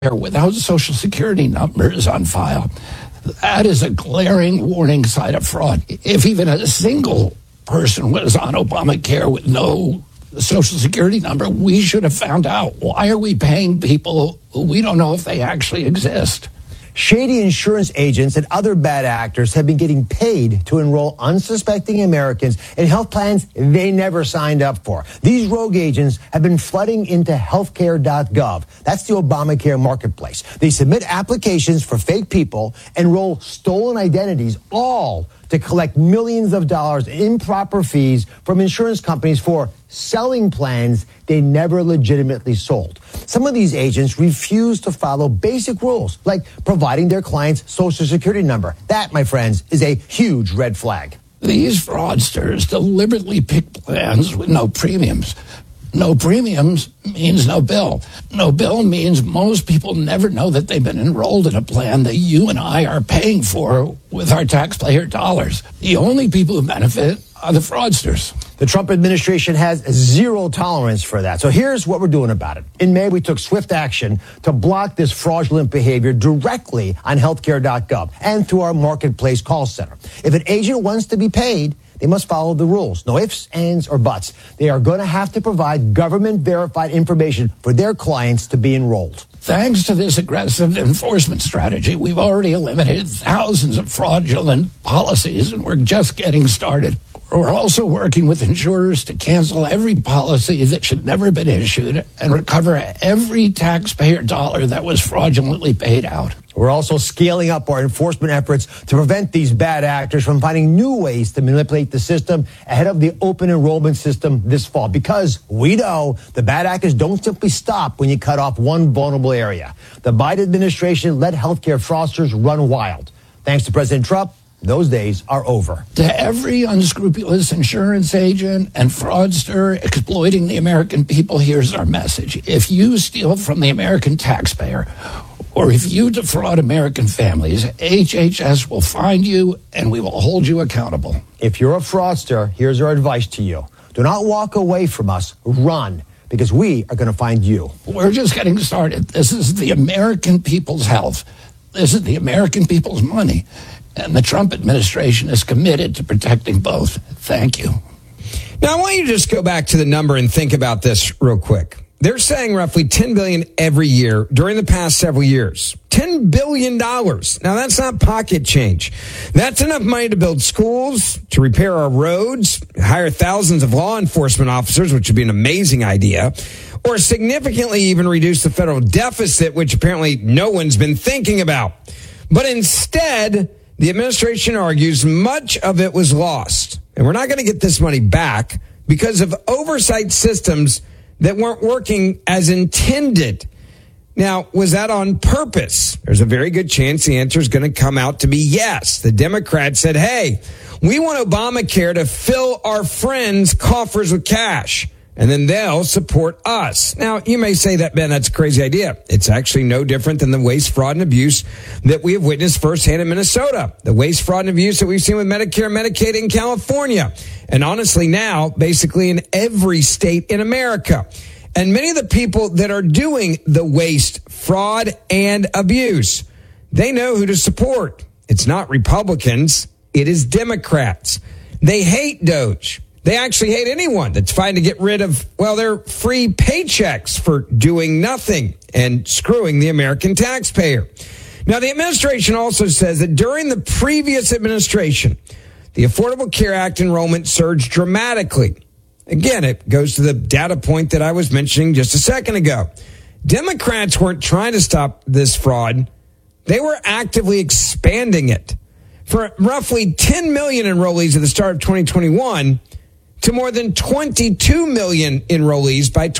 without Social Security numbers on file. That is a glaring warning sign of fraud. If even a single person was on Obamacare with no Social Security number, we should have found out. Why are we paying people who we don't know if they actually exist? Shady insurance agents and other bad actors have been getting paid to enroll unsuspecting Americans in health plans they never signed up for. These rogue agents have been flooding into healthcare.gov. That's the Obamacare marketplace. They submit applications for fake people, enroll stolen identities, all to collect millions of dollars in improper fees from insurance companies for selling plans they never legitimately sold. Some of these agents refuse to follow basic rules, like providing their client's Social Security number. That, my friends, is a huge red flag. These fraudsters deliberately pick plans with no premiums. No premiums means no bill. No bill means most people never know that they've been enrolled in a plan that you and I are paying for with our taxpayer dollars. The only people who benefit are the fraudsters. The Trump administration has zero tolerance for that. So here's what we're doing about it. In May, we took swift action to block this fraudulent behavior directly on healthcare.gov and through our marketplace call center. If an agent wants to be paid, they must follow the rules. No ifs, ands, or buts. They are going to have to provide government-verified information for their clients to be enrolled. Thanks to this aggressive enforcement strategy, we've already eliminated thousands of fraudulent policies, and we're just getting started. We're also working with insurers to cancel every policy that should never have been issued and recover every taxpayer dollar that was fraudulently paid out. We're also scaling up our enforcement efforts to prevent these bad actors from finding new ways to manipulate the system ahead of the open enrollment system this fall, because we know the bad actors don't simply stop when you cut off one vulnerable area. The Biden administration let healthcare fraudsters run wild. Thanks to President Trump, those days are over. To every unscrupulous insurance agent and fraudster exploiting the American people, here's our message. If you steal from the American taxpayer, or if you defraud American families, HHS will find you and we will hold you accountable. If you're a fraudster, here's our advice to you. Do not walk away from us. Run, because we are going to find you. We're just getting started. This is the American people's health. This is the American people's money. And the Trump administration is committed to protecting both. Thank you. Now, I want you to just go back to the number and think about this real quick. They're saying roughly $10 billion every year during the past several years. $10 billion. Now, that's not pocket change. That's enough money to build schools, to repair our roads, hire thousands of law enforcement officers, which would be an amazing idea, or significantly even reduce the federal deficit, which apparently no one's been thinking about. But instead, the administration argues much of it was lost, and we're not going to get this money back because of oversight systems that weren't working as intended. Now, was that on purpose? There's a very good chance the answer is going to come out to be yes. The Democrats said, hey, we want Obamacare to fill our friends' coffers with cash, and then they'll support us. Now, you may say that, Ben, that's a crazy idea. It's actually no different than the waste, fraud, and abuse that we have witnessed firsthand in Minnesota. The waste, fraud, and abuse that we've seen with Medicare and Medicaid in California. And honestly now, basically in every state in America. And many of the people that are doing the waste, fraud, and abuse, they know who to support. It's not Republicans. It is Democrats. They hate DOGE. They actually hate anyone that's trying to get rid of, well, their free paychecks for doing nothing and screwing the American taxpayer. Now, the administration also says that during the previous administration, the Affordable Care Act enrollment surged dramatically. Again, it goes to the data point that I was mentioning just a second ago. Democrats weren't trying to stop this fraud. They were actively expanding it. For roughly 10 million enrollees at the start of 2021 to more than 22 million enrollees by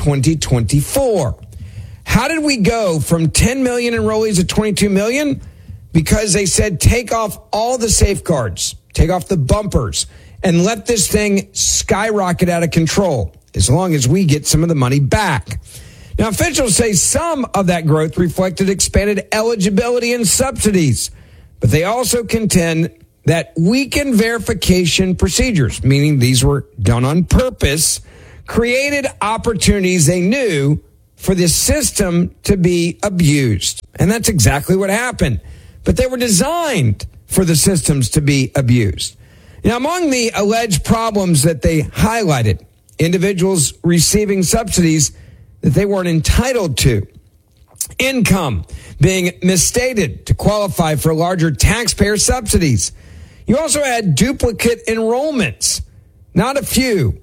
2024. How did we go from 10 million enrollees to 22 million? Because they said take off all the safeguards, take off the bumpers, and let this thing skyrocket out of control as long as we get some of the money back. Now, officials say some of that growth reflected expanded eligibility and subsidies, but they also contend that weakened verification procedures, meaning these were done on purpose, created opportunities they knew for the system to be abused. And that's exactly what happened. But they were designed for the systems to be abused. Now, among the alleged problems that they highlighted, individuals receiving subsidies that they weren't entitled to, income being misstated to qualify for larger taxpayer subsidies. You also had duplicate enrollments, not a few,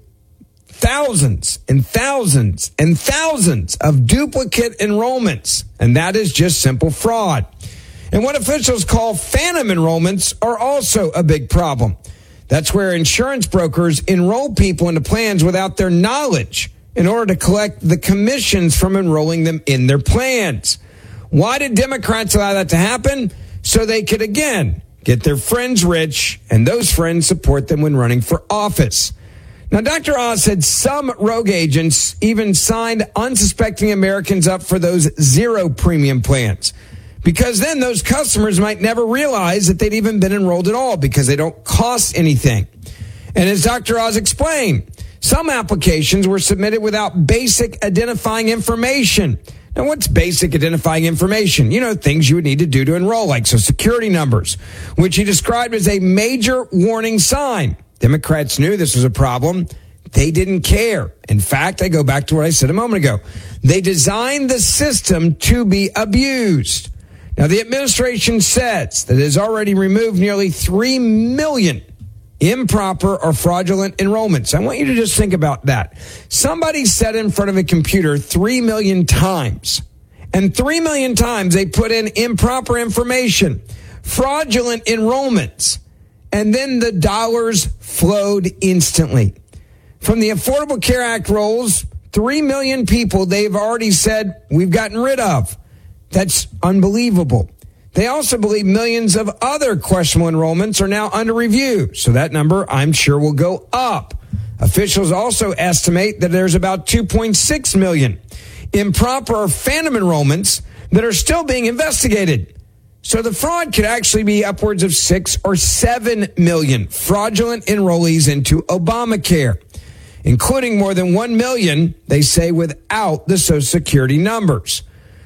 thousands and thousands and thousands of duplicate enrollments. And that is just simple fraud. And what officials call phantom enrollments are also a big problem. That's where insurance brokers enroll people into plans without their knowledge in order to collect the commissions from enrolling them in their plans. Why did Democrats allow that to happen? So they could, again, get their friends rich and those friends support them when running for office. Now, Dr. Oz said some rogue agents even signed unsuspecting Americans up for those zero premium plans, because then those customers might never realize that they'd even been enrolled at all because they don't cost anything. And as Dr. Oz explained, some applications were submitted without basic identifying information. Now, what's basic identifying information? You know, things you would need to do to enroll, like Social Security numbers, which he described as a major warning sign. Democrats knew this was a problem. They didn't care. In fact, I go back to what I said a moment ago. They designed the system to be abused. Now, the administration says that it has already removed nearly 3 million improper or fraudulent enrollments. I want you to just think about that. Somebody sat in front of a computer 3 million times, and 3 million times they put in improper information, fraudulent enrollments, and then the dollars flowed instantly. From the Affordable Care Act rolls, 3 million people they've already said we've gotten rid of. That's unbelievable. They also believe millions of other questionable enrollments are now under review. So that number, I'm sure, will go up. Officials also estimate that there's about 2.6 million improper or phantom enrollments that are still being investigated. So the fraud could actually be upwards of 6 or 7 million fraudulent enrollees into Obamacare, including more than 1 million, they say, without the Social Security numbers.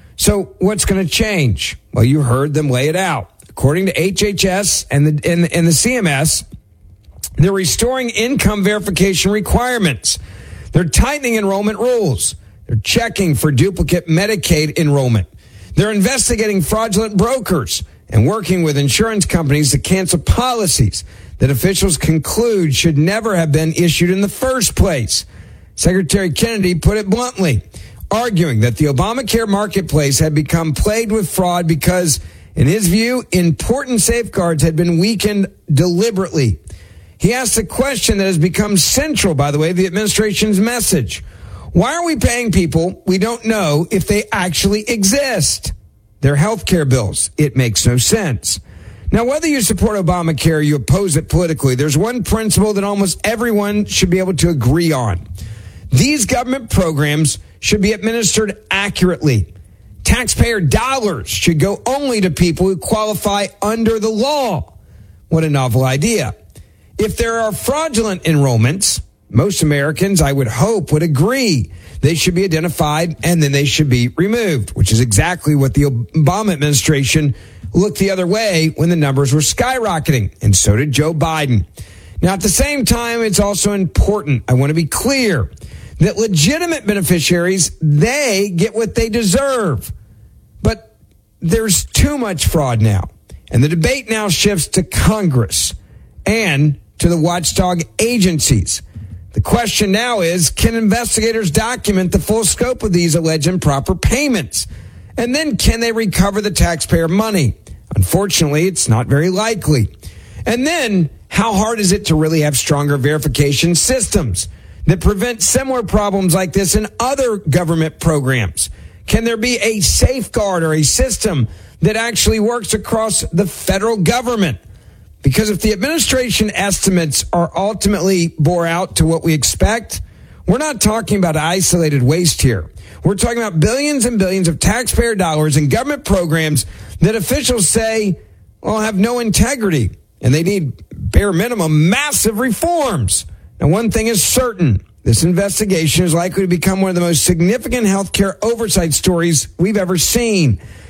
So what's going to change? Well, you heard them lay it out. According to HHS and the CMS, they're restoring income verification requirements. They're tightening enrollment rules. They're checking for duplicate Medicaid enrollment. They're investigating fraudulent brokers and working with insurance companies to cancel policies that officials conclude should never have been issued in the first place. Secretary Kennedy put it bluntly, arguing that the Obamacare marketplace had become plagued with fraud because, in his view, important safeguards had been weakened deliberately. He asked a question that has become central, by the way, the administration's message. Why are we paying people we don't know if they actually exist? Their health care bills. It makes no sense. Now, whether you support Obamacare or you oppose it politically, there's one principle that almost everyone should be able to agree on. These government programs should be administered accurately. Taxpayer dollars should go only to people who qualify under the law. What a novel idea. If there are fraudulent enrollments, most Americans, I would hope, would agree they should be identified and then they should be removed, which is exactly what the Obama administration looked the other way when the numbers were skyrocketing, and so did Joe Biden. Now, at the same time, it's also important, I want to be clear, that legitimate beneficiaries, they get what they deserve. But there's too much fraud now, and the debate now shifts to Congress and to the watchdog agencies. The question now is, can investigators document the full scope of these alleged improper payments? And then can they recover the taxpayer money? Unfortunately, it's not very likely. And then, how hard is it to really have stronger verification systems that prevent similar problems like this in other government programs? Can there be a safeguard or a system that actually works across the federal government? Because if the administration estimates are ultimately bore out to what we expect, we're not talking about isolated waste here. We're talking about billions and billions of taxpayer dollars in government programs that officials say, well, have no integrity, and they need bare minimum massive reforms. Now, one thing is certain. This investigation is likely to become one of the most significant healthcare oversight stories we've ever seen.